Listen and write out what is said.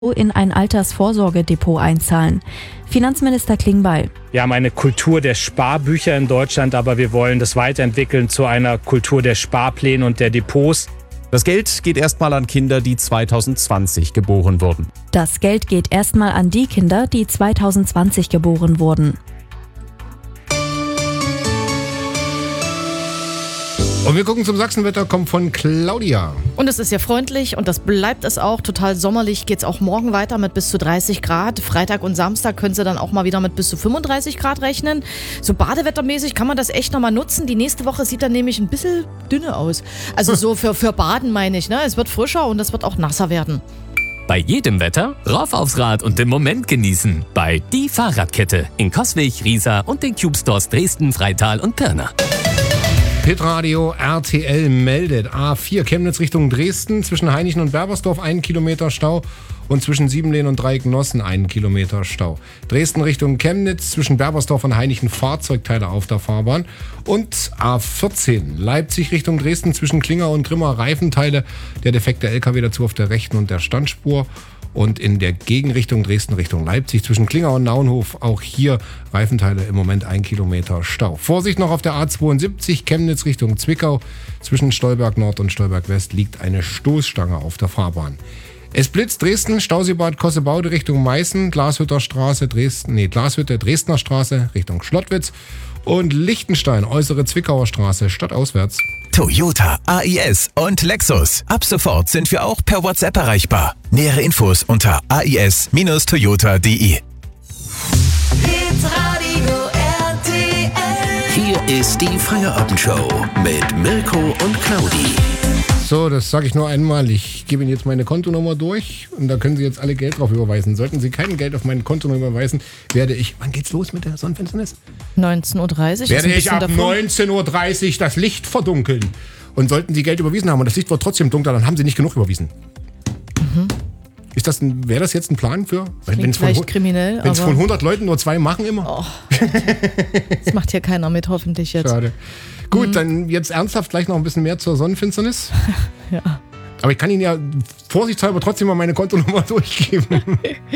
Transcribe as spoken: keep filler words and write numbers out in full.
in ein Altersvorsorgedepot einzahlen. Finanzminister Klingbeil. Wir haben eine Kultur der Sparbücher in Deutschland, aber wir wollen das weiterentwickeln zu einer Kultur der Sparpläne und der Depots. Das Geld geht erstmal an Kinder, die zweitausendzwanzig geboren wurden. Das Geld geht erstmal an die Kinder, die zweitausendzwanzig geboren wurden. Und wir gucken zum Sachsenwetter, kommt von Claudia. Und es ist ja freundlich und das bleibt es auch. Total sommerlich geht es auch morgen weiter mit bis zu dreißig Grad. Freitag und Samstag können Sie dann auch mal wieder mit bis zu fünfunddreißig Grad rechnen. So badewettermäßig kann man das echt nochmal nutzen. Die nächste Woche sieht dann nämlich ein bisschen dünne aus. Also so für, für Baden meine ich. Ne? Es wird frischer und es wird auch nasser werden. Bei jedem Wetter rauf aufs Rad und den Moment genießen. Bei Die Fahrradkette in Coswig, Riesa und den Cube Stores Dresden, Freital und Pirna. Hitradio R T L meldet A vier Chemnitz Richtung Dresden, zwischen Hainichen und Berbersdorf einen Kilometer Stau und zwischen Siebenlehn und Dreiecknossen einen Kilometer Stau. Dresden Richtung Chemnitz, zwischen Berbersdorf und Hainichen Fahrzeugteile auf der Fahrbahn. Und A vierzehn Leipzig Richtung Dresden, zwischen Klinger und Grimma Reifenteile, der defekte L K W dazu auf der rechten und der Standspur. Und in der Gegenrichtung Dresden Richtung Leipzig zwischen Klinger und Naunhof auch hier Reifenteile im Moment ein Kilometer Stau. Vorsicht noch auf der A zweiundsiebzig Chemnitz Richtung Zwickau. Zwischen Stolberg Nord und Stolberg West liegt eine Stoßstange auf der Fahrbahn. Es blitzt Dresden, Stauseebad Kossebaude Richtung Meißen, Glashütter Straße, Dresden, nee, Glashütte, Dresdner Straße Richtung Schlottwitz und Lichtenstein, äußere Zwickauer Straße, stadtauswärts. Toyota, A I S und Lexus. Ab sofort sind wir auch per WhatsApp erreichbar. Nähere Infos unter a i s Bindestrich toyota punkt d e. Hier ist die Feierabendshow mit Mirko und Claudi. So, das sage ich nur einmal. Ich gebe Ihnen jetzt meine Kontonummer durch und da können Sie jetzt alle Geld drauf überweisen. Sollten Sie kein Geld auf meine Kontonummer überweisen, werde ich... Wann geht's los mit der Sonnenfinsternis? neunzehn Uhr dreißig. Werde ich ab neunzehn Uhr dreißig das Licht verdunkeln. Und sollten Sie Geld überwiesen haben und das Licht wird trotzdem dunkler, dann haben Sie nicht genug überwiesen. Mhm. Ist das ein, wäre das jetzt ein Plan für? Wenn es von, kriminell, von hundert Leuten nur zwei machen immer? Oh. Das macht hier keiner mit, hoffentlich jetzt. Schade. Gut, mhm. dann jetzt ernsthaft gleich noch ein bisschen mehr zur Sonnenfinsternis. Ja. Aber ich kann Ihnen ja vorsichtshalber trotzdem mal meine Kontonummer durchgeben.